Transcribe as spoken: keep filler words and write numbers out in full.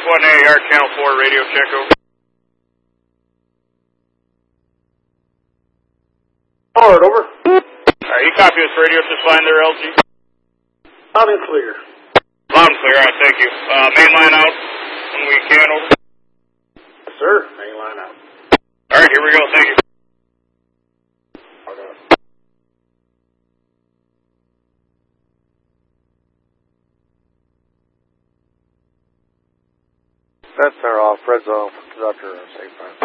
one A, Yard Channel four, radio check over. Alright, over. Alright, you copy this radio just fine there, L G? Loud and clear. Loud and clear, alright, thank you. Uh, main line out when we can, over. Yes, sir. Main line out. Alright, here we go, thank you. Okay. That's our off, red zone, conductor, safe time.